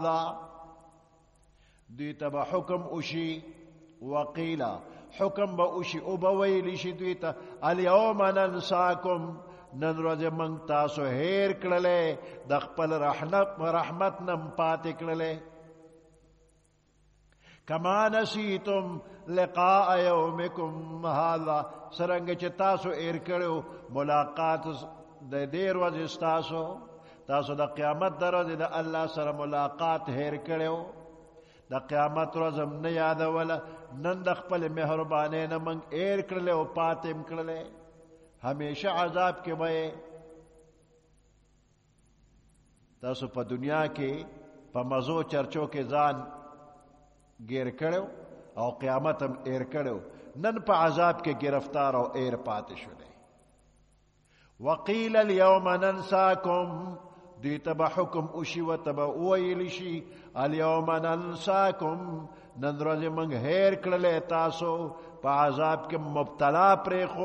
دوی ته به حکم وشي وقیلا حکم به وشي او به ویلی شي دوی ته الیوم ننساکم نن ورځ موږ تاسو هیر کړلې د خپل رحمت نم پاتې کړلې کما نسیتم لقاء یومکم هذا څرنګه چې تاسو هیر کړو ملاقات د دې ورځې تاسو د قیامت د ورځې د الله سره ملاقات هیر کړو د قیامت ورځ هم نه یادوله نن د خپل مهربانۍ نه موږ هیر کړلې او پاتې م کړلې همیشه عذاب کې به تاسو په دنیا کې په مزو چرچو کې ځان گیر کړو او قیامت هم ایر کړو نن په عذاب کې گرفتار او ایر پاتې شولې وقیل اليوم ننساکم دوی ته به حکم وشي ورته به وویل شي اليوم ننساکم نن ورځې موږ هیر کړلې تاسو په عذاب کې مبتلا پرېښو